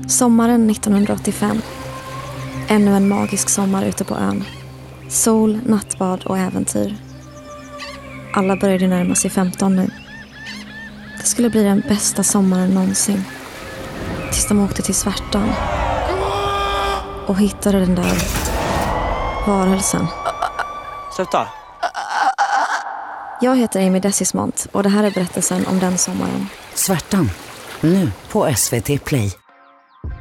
Sommaren 1985. Ännu en magisk sommar ute på ön. Sol, nattbad och äventyr. Alla började närma sig 15 nu. Det skulle bli den bästa sommaren någonsin. Tills de åkte till Svärtan. Och hittade den där varelsen. Sluta! Jag heter Amy Desismont och det här är berättelsen om den sommaren. Svärtan, nu på SVT Play.